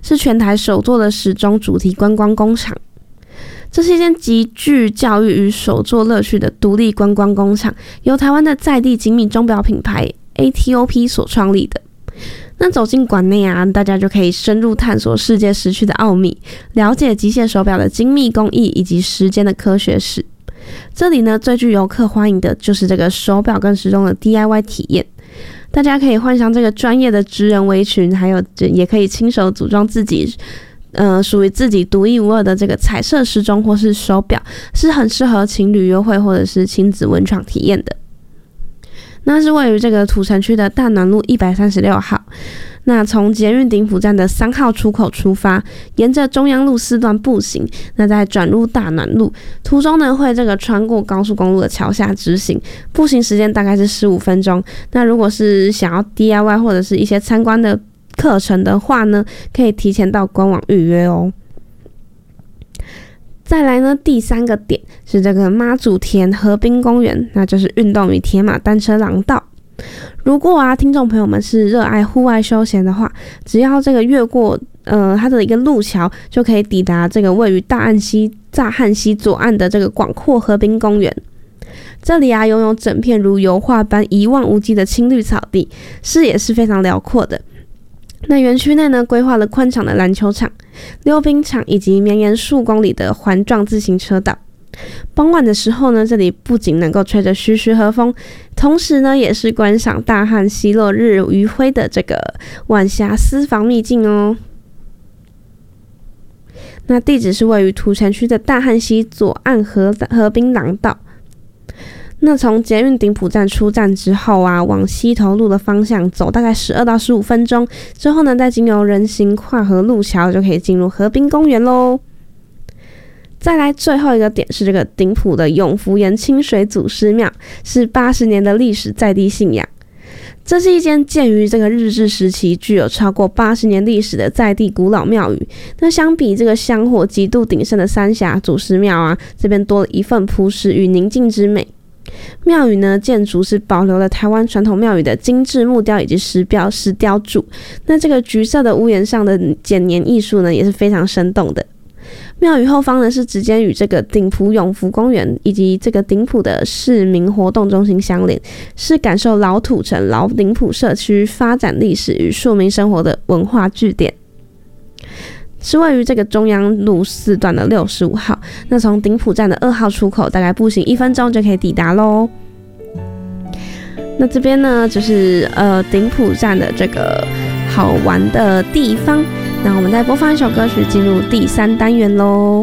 是全台首座的时钟主题观光工厂。这是一间极具教育与手作乐趣的独立观光工厂，由台湾的在地精密钟表品牌 ATOP 所创立的。那走进馆内啊，大家就可以深入探索世界时区的奥秘，了解机械手表的精密工艺以及时间的科学史。这里呢，最具游客欢迎的就是这个手表跟时钟的 DIY 体验。大家可以换上这个专业的职人围裙，还有也可以亲手组装自己属于自己独一无二的这个彩色时钟或是手表，是很适合情侣约会或者是亲子文创体验的。那是位于这个土城区的大南路136号。那从捷运顶埔站的3号出口出发，沿着中央路4段步行，那再转入大南路，途中呢会这个穿过高速公路的桥下直行，步行时间大概是15分钟。那如果是想要 DIY 或者是一些参观的课程的话呢，可以提前到官网预约哦。再来呢，第3个点是这个妈祖田河滨公园，那就是运动与铁马单车廊道。如果听众朋友们是热爱户外休闲的话，只要这个越过它的一个路桥，就可以抵达这个位于大汉溪左岸的这个广阔河滨公园。这里拥有整片如油画般一望无际的青绿草地，视野是非常辽阔的。那园区内呢，规划了宽敞的篮球场、溜冰场以及绵延数公里的环状自行车道。傍晚的时候呢，这里不仅能够吹着徐徐和风，同时呢，也是观赏大汉溪落日余晖的这个晚霞私房秘境哦。那地址是位于土城区的大汉溪左岸河滨廊道。那从捷运顶埔站出站之后往溪头路的方向走大概12到15分钟之后呢，再经由人行跨河路桥就可以进入河滨公园咯。再来最后一个点是这个顶埔的永福岩清水祖师庙，是80年的历史在地信仰。这是一间建于这个日治时期，具有超过80年历史的在地古老庙宇。那相比这个香火极度鼎盛的三峡祖师庙这边多了一份朴实与宁静之美。庙宇呢，建筑是保留了台湾传统庙宇的精致木雕以及石雕柱。那这个橘色的屋檐上的剪黏艺术呢，也是非常生动的。庙宇后方呢，是直接与这个顶埔永福公园以及这个顶埔的市民活动中心相连，是感受老土城老顶埔社区发展历史与庶民生活的文化据点。是位于这个中央路4段的65号，那从顶埔站的2号出口，大概步行1分钟就可以抵达咯。那这边呢，就是顶埔站的这个好玩的地方。那我们再播放一首歌曲，进入第3单元咯。